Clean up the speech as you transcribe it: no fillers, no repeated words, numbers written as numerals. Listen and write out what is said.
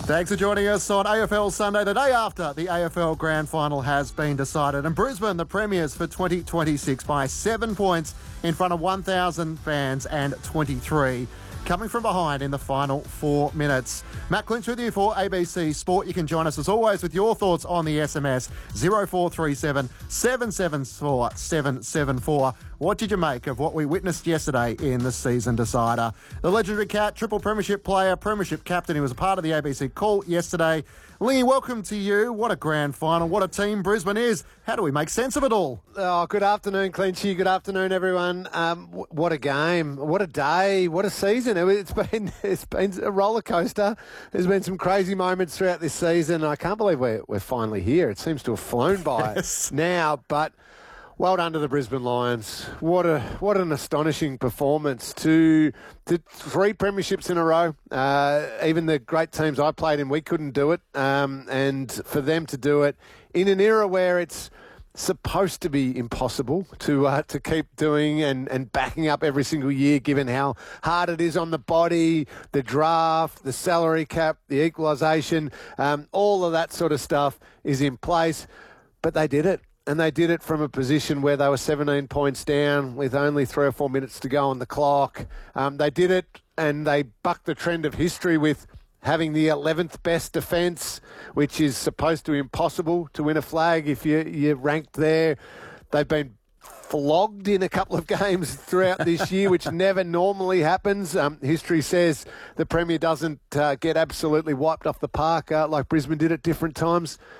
Thanks for joining us on AFL Sunday, the day after the AFL Grand Final has been decided. And Brisbane, the premiers for 2026 by 7 points in front of 1,000 fans and 23. Coming from behind in the final 4 minutes. Matt Clinch with you for ABC Sport. You can join us as always with your thoughts on the SMS 0437 774 774. What did you make of what we witnessed yesterday in the season decider? The legendary Cat, triple premiership player, premiership captain, he was a part of the ABC call yesterday. Lee, welcome to you. What a grand final. What a team Brisbane is. How do we make sense of it all? Oh, good afternoon, Clinchy. Good afternoon, everyone. What a game. What a day. What a season. It's been a roller coaster. There's been some crazy moments throughout this season. I can't believe we're finally here. It seems to have flown by now, but well done to the Brisbane Lions. What an astonishing performance. To 3 premierships in a row. Even the great teams I played in, we couldn't do it. And for them to do it in an era where it's supposed to be impossible to keep doing and backing up every single year, given how hard it is on the body, the draft, the salary cap, the equalisation, all of that sort of stuff is in place. But they did it. And they did it from a position where they were 17 points down with only 3 or 4 minutes to go on the clock. They did it and they bucked the trend of history with having the 11th best defence, which is supposed to be impossible to win a flag if you're ranked there. They've been flogged in a couple of games throughout this year, which never normally happens. History says the Premier doesn't get absolutely wiped off the park like Brisbane did at different times.